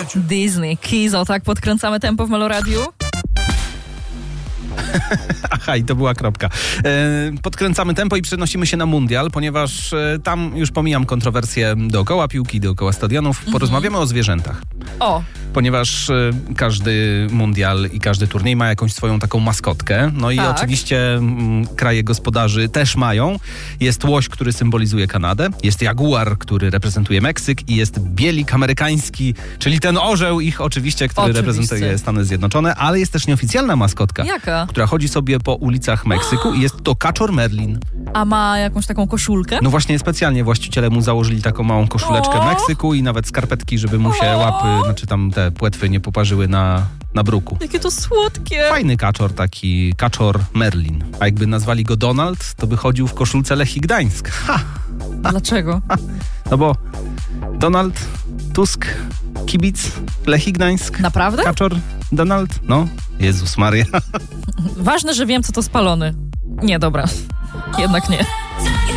Disney, Kizo, tak? Podkręcamy tempo w Meloradiu. Aha, i to była kropka. Podkręcamy tempo i przenosimy się na mundial, ponieważ tam już pomijam kontrowersje dookoła piłki, dookoła stadionów. Porozmawiamy o zwierzętach. O! Ponieważ każdy mundial i każdy turniej ma jakąś swoją taką maskotkę. No i oczywiście kraje gospodarzy też mają. Jest łoś, który symbolizuje Kanadę. Jest jaguar, który reprezentuje Meksyk i jest bielik amerykański, czyli ten orzeł ich oczywiście, który reprezentuje Stany Zjednoczone. Ale jest też nieoficjalna maskotka. Jaka? Która chodzi sobie po ulicach Meksyku i jest to kaczor Merlin. A ma jakąś taką koszulkę? No właśnie specjalnie właściciele mu założyli taką małą koszuleczkę Meksyku i nawet skarpetki, żeby mu się łapy, znaczy tam te płetwy nie poparzyły na bruku. Jakie to słodkie. Fajny kaczor, taki kaczor Merlin. A jakby nazwali go Donald, to by chodził w koszulce Lechii Gdańsk. Ha! Dlaczego? No bo Donald Tusk, kibic Lechii Gdańsk. Naprawdę? Kaczor Donald? No, Jezus Maria. Ważne, że wiem, co to spalony. Nie, dobra. Jednak nie.